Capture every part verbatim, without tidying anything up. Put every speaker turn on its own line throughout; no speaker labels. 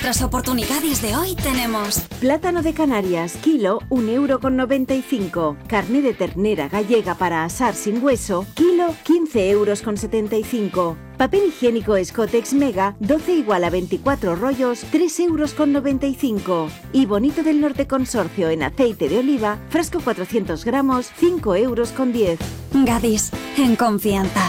nuestras oportunidades de hoy tenemos
plátano de Canarias, kilo, un euro con noventa y cinco. Carne de ternera gallega para asar sin hueso, kilo, quince euros con setenta y cinco. Papel higiénico Scotex Mega, doce igual a veinticuatro rollos, tres euros con noventa y cinco. Y Bonito del Norte Consorcio en aceite de oliva, frasco cuatrocientos gramos, cinco euros con diez.
Gadis, en confianza.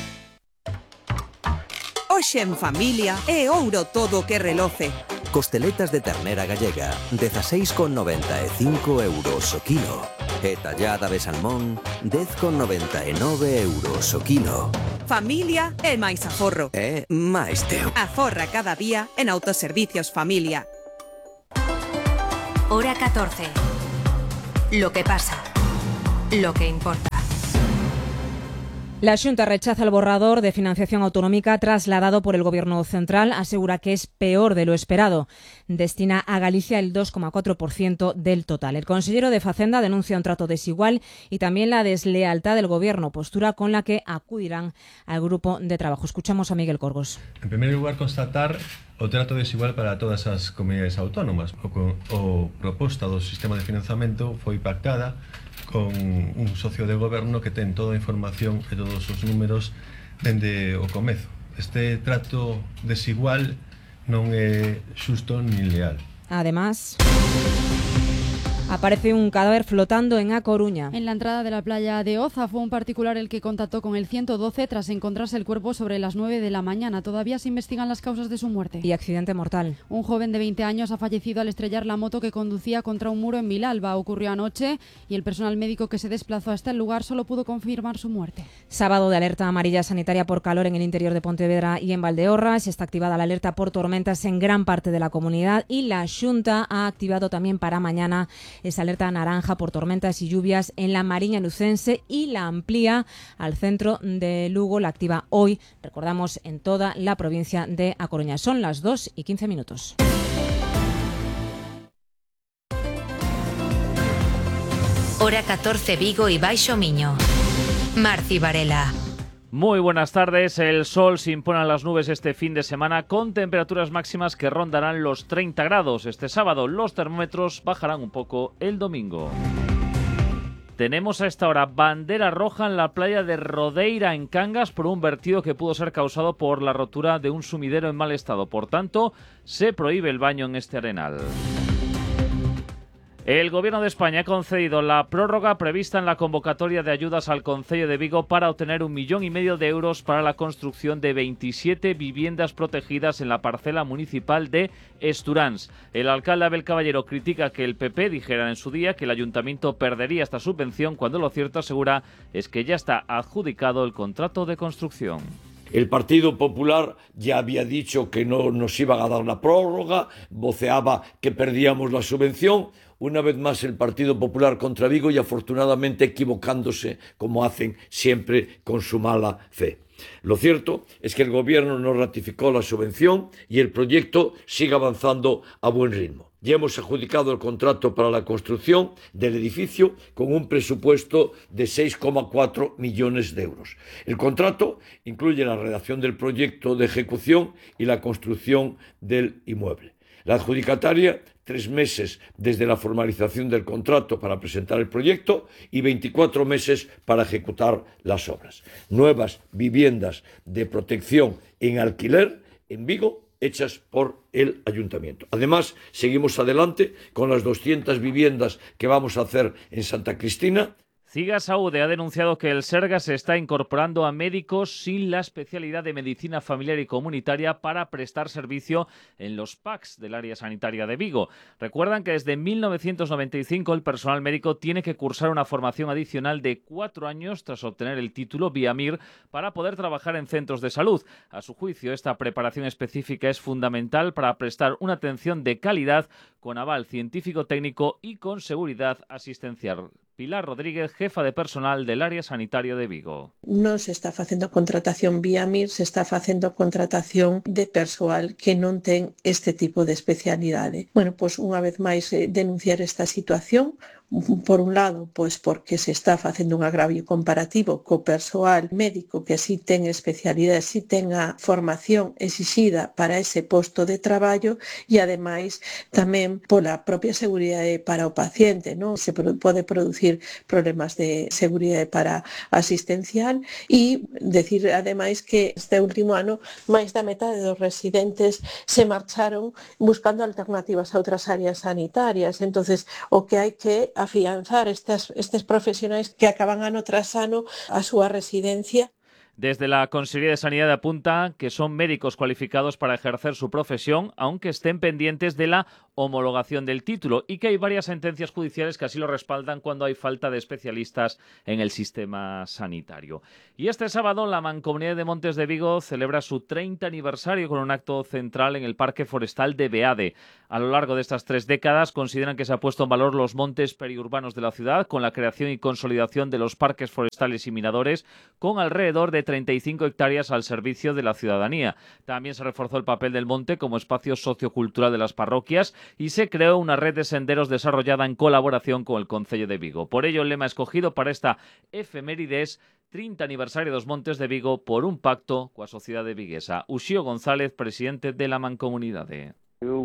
Hoxe en familia é ouro todo o que reloce.
Costeletas de ternera gallega, dezaseis con noventa e cinco euros o kilo. E tallada de salmón, dez con noventa e nove euros o kilo.
Familia é máis aforro.
É máis teu.
Aforra cada día en Autoservicios Familia.
Hora catorce. Lo que pasa. Lo que importa.
La Xunta rechaza el borrador de financiación autonómica trasladado por el Gobierno central. Asegura que es peor de lo esperado. Destina a Galicia el dos coma cuatro por ciento del total. El consejero de Facenda denuncia un trato desigual y también la deslealtad del Gobierno, postura con la que acudirán al grupo de trabajo. Escuchamos a Miguel Corgos.
En primer lugar, constatar o trato desigual para todas as comunidades autónomas. O, o proposta do sistema de financiamento foi pactada con un socio de goberno que ten toda a información e todos os números dende o comezo. Este trato desigual non é xusto nin leal.
Además, aparece un cadáver flotando en A Coruña.
En la entrada de la playa de Oza fue un particular el que contactó con el ciento doce tras encontrarse el cuerpo sobre las nueve de la mañana. Todavía se investigan las causas de su muerte.
Y accidente mortal.
Un joven de veinte años ha fallecido al estrellar la moto que conducía contra un muro en Vilalba. Ocurrió anoche y el personal médico que se desplazó hasta el lugar solo pudo confirmar su muerte.
Sábado de alerta amarilla sanitaria por calor en el interior de Pontevedra y en Valdeorras. Está activada la alerta por tormentas en gran parte de la comunidad y la Xunta ha activado también para mañana esa alerta naranja por tormentas y lluvias en la Mariña Lucense y la amplía al centro de Lugo. La activa hoy, recordamos, en toda la provincia de A Coruña. Son las dos y quince minutos.
Hora catorce, Vigo y Baixo Miño. Marci Varela.
Muy buenas tardes. El sol se impone a las nubes este fin de semana con temperaturas máximas que rondarán los treinta grados. Este sábado los termómetros bajarán un poco el domingo. Tenemos a esta hora bandera roja en la playa de Rodeira, en Cangas, por un vertido que pudo ser causado por la rotura de un sumidero en mal estado. Por tanto, se prohíbe el baño en este arenal. El Gobierno de España ha concedido la prórroga prevista en la convocatoria de ayudas al Concello de Vigo para obtener un millón y medio de euros para la construcción de veintisiete viviendas protegidas en la parcela municipal de Esturáns. El alcalde Abel Caballero critica que el P P dijera en su día que el ayuntamiento perdería esta subvención cuando lo cierto, asegura, es que ya está adjudicado el contrato de construcción.
El Partido Popular ya había dicho que no nos iban a dar la prórroga, voceaba que perdíamos la subvención. Una vez más el Partido Popular contra Vigo y afortunadamente equivocándose como hacen siempre con su mala fe. Lo cierto es que el Gobierno no ratificó la subvención y el proyecto sigue avanzando a buen ritmo. Ya hemos adjudicado el contrato para la construcción del edificio con un presupuesto de seis coma cuatro millones de euros. El contrato incluye la redacción del proyecto de ejecución y la construcción del inmueble. La adjudicataria, tres meses desde la formalización del contrato para presentar el proyecto y veinticuatro meses para ejecutar las obras. Nuevas viviendas de protección en alquiler en Vigo, hechas por el Ayuntamiento. Además, seguimos adelante con las doscientas viviendas que vamos a hacer en Santa Cristina.
Cigas Aude ha denunciado que el Sergas se está incorporando a médicos sin la especialidad de medicina familiar y comunitaria para prestar servicio en los P A Cs del área sanitaria de Vigo. Recuerdan que desde mil novecientos noventa y cinco el personal médico tiene que cursar una formación adicional de cuatro años tras obtener el título VIAMIR para poder trabajar en centros de salud. A su juicio, esta preparación específica es fundamental para prestar una atención de calidad con aval científico-técnico y con seguridad asistencial. Pilar Rodríguez, jefa de personal del área sanitaria de Vigo.
Non se está facendo contratación vía MIR, se está facendo contratación de persoal que non ten este tipo de especialidade. Bueno, pois unha vez máis eh, denunciar esta situación, Por un lado, pois porque se está facendo un agravio comparativo co persoal médico que si ten especialidade, si ten a formación exixida para ese posto de traballo e, ademais, tamén pola propia seguridade para o paciente, non? Se pode producir problemas de seguridade para asistencial e decir, ademais, que este último ano máis da metade dos residentes se marcharon buscando alternativas a outras áreas sanitarias. Entonces, o que hai que afianzar estes, estes profesionais que acaban ano tras ano a súa residencia.
Desde la Consejería de Sanidad apunta que son médicos cualificados para ejercer su profesión, aunque estén pendientes de la homologación del título, y que hay varias sentencias judiciales que así lo respaldan cuando hay falta de especialistas en el sistema sanitario. Y este sábado la Mancomunidad de Montes de Vigo celebra su treinta aniversario con un acto central en el Parque Forestal de Beade. A lo largo de estas tres décadas consideran que se ha puesto en valor los montes periurbanos de la ciudad con la creación y consolidación de los parques forestales y miradores, con alrededor de treinta y cinco hectáreas al servicio de la ciudadanía. También se reforzó el papel del monte como espacio sociocultural de las parroquias y se creó una red de senderos desarrollada en colaboración con el Concello de Vigo. Por ello, el lema escogido para esta efemérides treinta aniversario dos Montes de Vigo por un pacto coa sociedade viguesa. Uxío González, presidente de la Mancomunidade.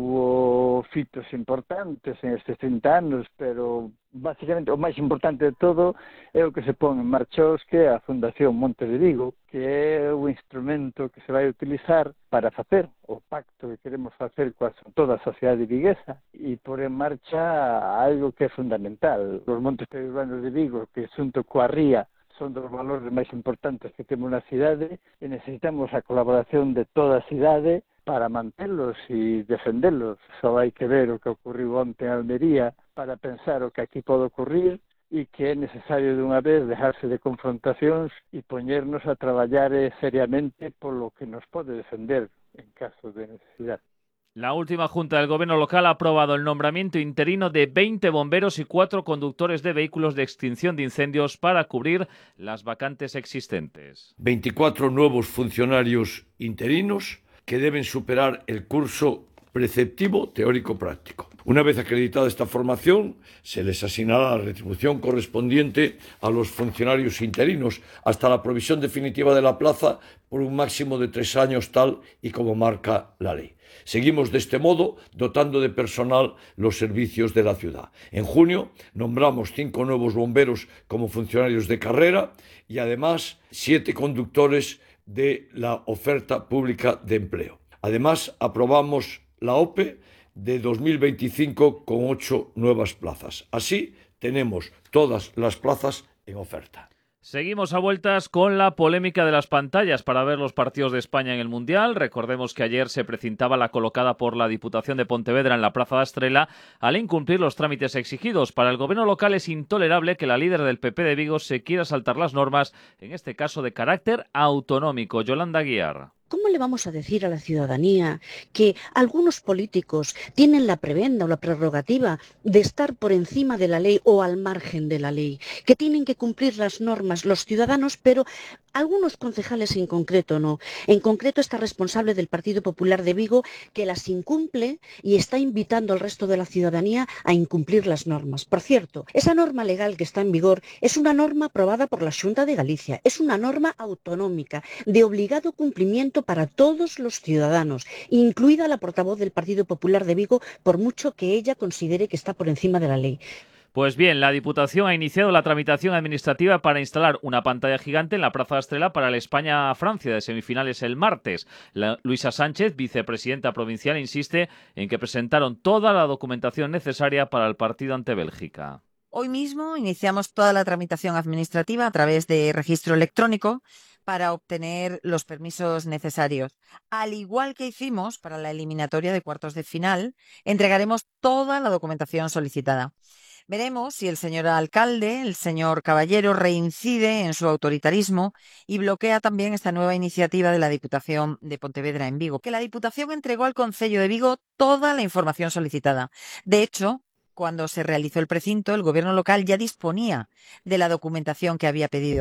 Hubo fitos importantes en estes trinta anos, pero basicamente o máis importante de todo é o que se pon en marcha hoxe, que é a Fundación Montes de Vigo, que é o instrumento que se vai utilizar para facer o pacto que queremos facer coa toda a sociedade viguesa e pôr en marcha algo que é fundamental. Os montes periurbanos de Vigo, que xunto coa ría son dos valores máis importantes que temos na cidade, e necesitamos a colaboración de toda a cidade para mantelos e defendelos. Só hai que ver o que ocurriu onte en Almería para pensar o que aquí pode ocurrir e que é necesario de unha vez dejarse de confrontacións e poñernos a traballar seriamente polo que nos pode defender en caso de necesidade.
La última Junta del Gobierno local ha aprobado el nombramiento interino de veinte bomberos y cuatro conductores de vehículos de extinción de incendios para cubrir las vacantes existentes.
veinticuatro nuevos funcionarios interinos que deben superar el curso preceptivo teórico-práctico. Una vez acreditada esta formación, se les asignará la retribución correspondiente a los funcionarios interinos hasta la provisión definitiva de la plaza por un máximo de tres años, tal y como marca la ley. Seguimos de este modo dotando de personal los servicios de la ciudad. En junio nombramos cinco nuevos bomberos como funcionarios de carrera y además siete conductores de la oferta pública de empleo. Además, aprobamos la O P E de dos mil veinticinco con ocho nuevas plazas. Así, tenemos todas las plazas en oferta.
Seguimos a vueltas con la polémica de las pantallas para ver los partidos de España en el Mundial. Recordemos que ayer se precintaba la colocada por la Diputación de Pontevedra en la Plaza da Estrela al incumplir los trámites exigidos. Para el gobierno local es intolerable que la líder del P P de Vigo se quiera saltar las normas, en este caso de carácter autonómico. Yolanda Guiar.
¿Cómo le vamos a decir a la ciudadanía que algunos políticos tienen la prebenda o la prerrogativa de estar por encima de la ley o al margen de la ley? Que tienen que cumplir las normas los ciudadanos, pero algunos concejales en concreto no. En concreto esta responsable del Partido Popular de Vigo que las incumple y está invitando al resto de la ciudadanía a incumplir las normas. Por cierto, esa norma legal que está en vigor es una norma aprobada por la Xunta de Galicia. Es una norma autonómica de obligado cumplimiento para todos los ciudadanos, incluida la portavoz del Partido Popular de Vigo, por mucho que ella considere que está por encima de la ley.
Pues bien, la Diputación ha iniciado la tramitación administrativa para instalar una pantalla gigante en la Plaza da Estrela para el España-Francia de semifinales el martes. La, Luisa Sánchez, vicepresidenta provincial, insiste en que presentaron toda la documentación necesaria para el partido ante Bélgica.
Hoy mismo iniciamos toda la tramitación administrativa a través de registro electrónico para obtener los permisos necesarios. Al igual que hicimos para la eliminatoria de cuartos de final, entregaremos toda la documentación solicitada. Veremos si el señor alcalde, el señor Caballero, reincide en su autoritarismo y bloquea también esta nueva iniciativa de la Diputación de Pontevedra en Vigo, que la Diputación entregó al Concello de Vigo toda la información solicitada. De hecho, cuando se realizó el precinto, el gobierno local ya disponía de la documentación que había pedido.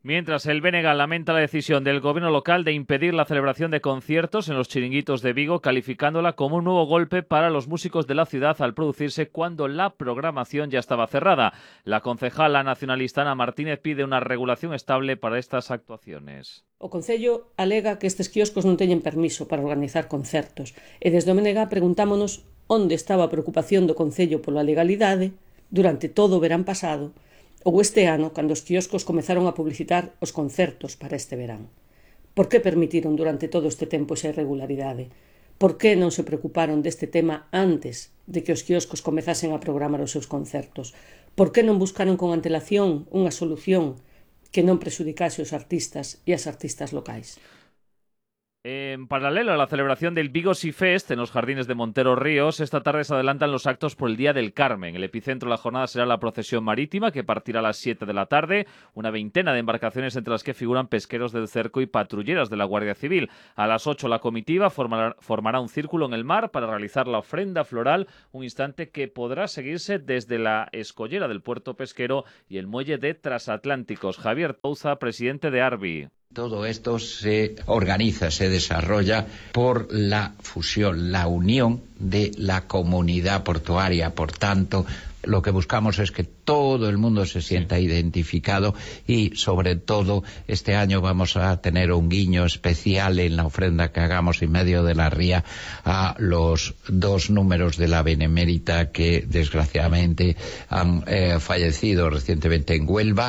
Mientras el B N G lamenta la decisión del gobierno local de impedir la celebración de conciertos en los chiringuitos de Vigo, calificándola como un nuevo golpe para los músicos de la ciudad al producirse cuando la programación ya estaba cerrada. La concejala nacionalista Ana Martínez pide una regulación estable para estas actuaciones.
O Concello alega que estes quioscos non teñen permiso para organizar concertos e desde o B N G preguntámonos onde estaba a preocupación do Concello pola legalidade durante todo o verán pasado ou este ano, cando os quioscos comezaron a publicitar os concertos para este verán. Por que permitiron durante todo este tempo esa irregularidade? Por que non se preocuparon deste tema antes de que os quioscos comezasen a programar os seus concertos? Por que non buscaron con antelación unha solución que non prexudicase os artistas e as artistas locais?
En paralelo a la celebración del Vigo Sea Fest en los jardines de Montero Ríos, esta tarde se adelantan los actos por el Día del Carmen. El epicentro de la jornada será la procesión marítima, que partirá a las siete de la tarde. Una veintena de embarcaciones entre las que figuran pesqueros del Cerco y patrulleras de la Guardia Civil. A las ocho la comitiva formará, formará un círculo en el mar para realizar la ofrenda floral, un instante que podrá seguirse desde la escollera del puerto pesquero y el muelle de Transatlánticos. Javier Touza, presidente de Arbi.
Todo esto se organiza, se desarrolla por la fusión, la unión de la comunidad portuaria. Por tanto, lo que buscamos es que todo el mundo se sienta identificado y, sobre todo, este año vamos a tener un guiño especial en la ofrenda que hagamos en medio de la ría a los dos números de la Benemérita que, desgraciadamente, han eh, fallecido recientemente en Huelva.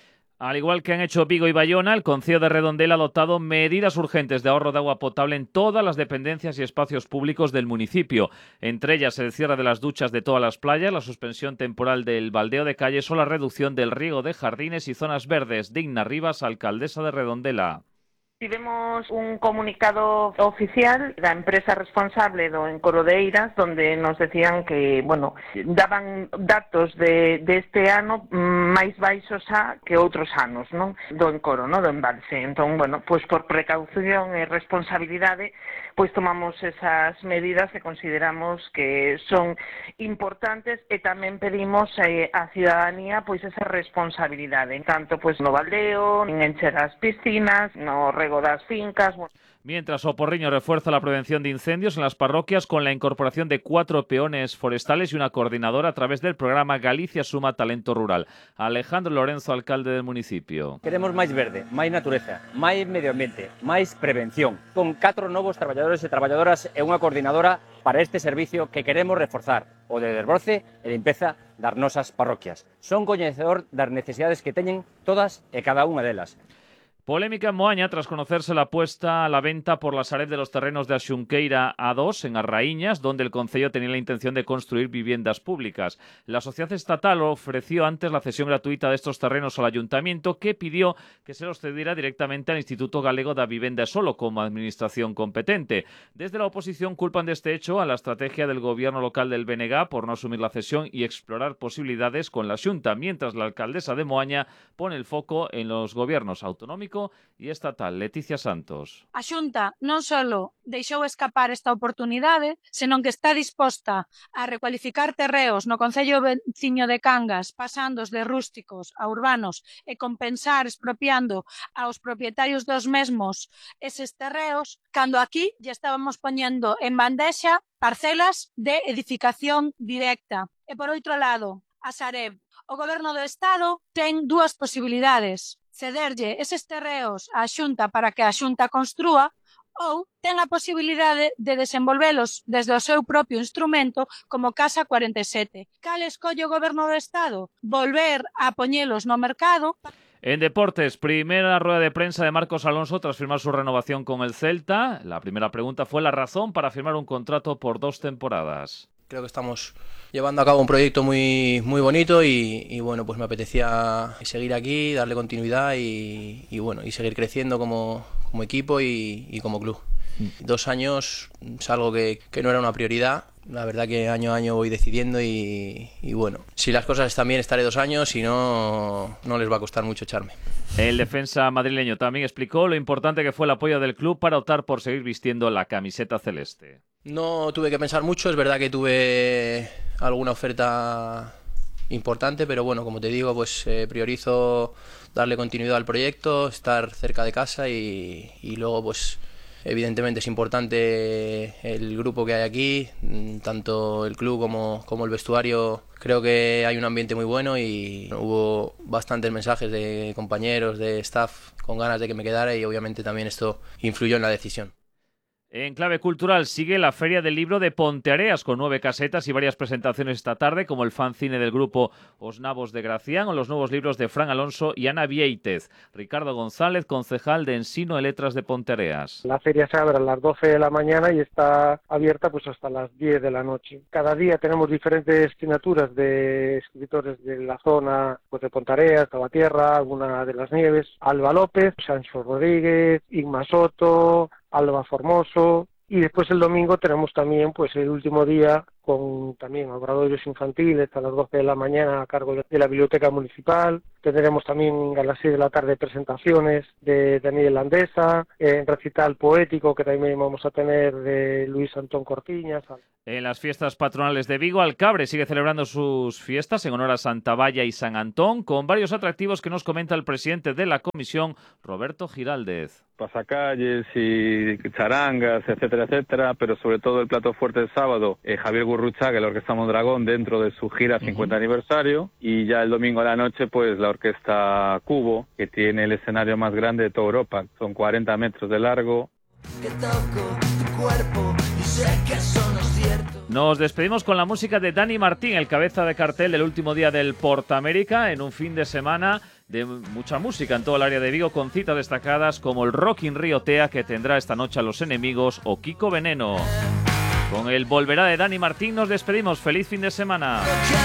Al igual que han hecho Vigo y Bayona, el Concello de Redondela ha adoptado medidas urgentes de ahorro de agua potable en todas las dependencias y espacios públicos del municipio. Entre ellas el cierre de las duchas de todas las playas, la suspensión temporal del baldeo de calles o la reducción del riego de jardines y zonas verdes. Digna Rivas, alcaldesa de Redondela.
Tivemos un comunicado oficial da empresa responsable do Encoro de Eiras, donde nos decían que, bueno, daban datos de, de este ano máis baixos a que outros anos, non? Do Encoro, non? Do embalse. Entón, bueno, pois por precaución e responsabilidade, pois tomamos esas medidas que consideramos que son importantes e tamén pedimos eh, á ciudadanía pois esa responsabilidade, tanto pois no baldeo, en encher as piscinas, no rego das fincas.
Mientras O Porriño refuerza la prevención de incendios en las parroquias con la incorporación de cuatro peones forestales y una coordinadora a través del programa Galicia Suma Talento Rural. Alejandro Lorenzo, alcalde del municipio.
Queremos máis verde, máis natureza, máis medio ambiente, máis prevención. Con catro novos traballadores e traballadoras e unha coordinadora para este servicio que queremos reforzar o de desbroce e limpeza das nosas parroquias. Son coñecedor das necesidades que teñen todas e cada unha delas.
Polémica en Moaña tras conocerse la puesta a la venta por la Sareb de los terrenos de Axunqueira A dos en As Raíñas, donde el concello tenía la intención de construir viviendas públicas. La sociedad estatal ofreció antes la cesión gratuita de estos terrenos al ayuntamiento, que pidió que se los cediera directamente al Instituto Galego da Vivenda e Solo como administración competente. Desde la oposición culpan de este hecho a la estrategia del gobierno local del B N G por no asumir la cesión y explorar posibilidades con la Xunta, mientras la alcaldesa de Moaña pone el foco en los gobiernos autonómicos e estatal. Leticia Santos.
A Xunta non só deixou escapar esta oportunidade, senón que está disposta a recualificar terreos no concello veciño de Cangas, pasándos de rústicos a urbanos e compensar expropiando aos propietarios dos mesmos eses terreos, cando aquí ya estábamos poñendo en bandexa parcelas de edificación directa. E por outro lado, a Sareb, o goberno do Estado ten dúas posibilidades: cederlle eses terreos á Xunta para que a Xunta construa, ou ten a posibilidade de desenvolvelos desde o seu propio instrumento como Casa cuarenta e sete. Cal escolle o goberno do Estado? Volver a poñelos no mercado.
En deportes, primera rueda de prensa de Marcos Alonso tras firmar su renovación con el Celta. La primera pregunta fue la razón para firmar un contrato por dos temporadas.
Creo que estamos llevando a cabo un proyecto muy muy bonito y, y bueno, pues me apetecía seguir aquí, darle continuidad y, y bueno, y seguir creciendo como, como equipo y, y como club. Dos años es algo que, que no era una prioridad. La verdad que año a año voy decidiendo y, y bueno, si las cosas están bien estaré dos años, si no, no les va a costar mucho echarme.
El defensa madrileño también explicó lo importante que fue el apoyo del club para optar por seguir vistiendo la camiseta celeste.
No tuve que pensar mucho, es verdad que tuve alguna oferta importante, pero bueno, como te digo, pues eh, priorizo darle continuidad al proyecto, estar cerca de casa y, y luego pues evidentemente es importante el grupo que hay aquí, tanto el club como, como el vestuario. Creo que hay un ambiente muy bueno y hubo bastantes mensajes de compañeros, de staff con ganas de que me quedara y obviamente también esto influyó en la decisión.
En clave cultural sigue la Feria del Libro de Ponteareas con nueve casetas y varias presentaciones esta tarde, como el fanzine del grupo Os Nabos de Gracián o los nuevos libros de Fran Alonso y Ana Vieitez. Ricardo González, concejal de Ensino e Letras de Ponteareas.
La feria se abre a las doce de la mañana y está abierta pues hasta las diez de la noche. Cada día tenemos diferentes asignaturas de escritores de la zona, pues de Ponteareas, Salvatierra, alguna de las Nieves, Alba López, Sancho Rodríguez, Igma Soto, Alba Formoso, y después el domingo tenemos también pues el último día con también obradoiros infantiles a las doce de la mañana a cargo de la Biblioteca Municipal. Tendremos también a las seis de la tarde presentaciones de Daniel Landesa, eh, recital poético que también vamos a tener de Luis Antón Cortiñas.
En las fiestas patronales de Vigo, Alcabre sigue celebrando sus fiestas en honor a Santa Valla y San Antón, con varios atractivos que nos comenta el presidente de la comisión, Roberto Giraldez.
Pasacalles y charangas, etcétera, etcétera, pero sobre todo el plato fuerte del sábado, eh, Javier Gurruchaga, la Orquesta Mondragón, dentro de su gira cincuenta uh-huh. aniversario, y ya el domingo a la noche, pues la Orquesta Cubo, que tiene el escenario más grande de toda Europa, son cuarenta metros de largo.
Que toco tu cuerpo y sé que eso no es cierto.
Nos despedimos con la música de Dani Martín, el cabeza de cartel del último día del Portamérica, en un fin de semana de mucha música en todo el área de Vigo, con citas destacadas como el Rock in Rio Tea, que tendrá esta noche a Los Enemigos, o Kiko Veneno. Con el Volverá de Dani Martín nos despedimos. ¡Feliz fin de semana!